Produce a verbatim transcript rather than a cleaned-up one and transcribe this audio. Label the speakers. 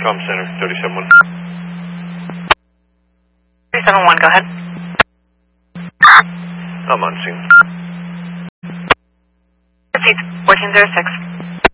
Speaker 1: Com Center, thirty-seven one.
Speaker 2: thirty-seven one, go ahead.
Speaker 1: I'm on scene.
Speaker 2: Proceed, fourteen zero six.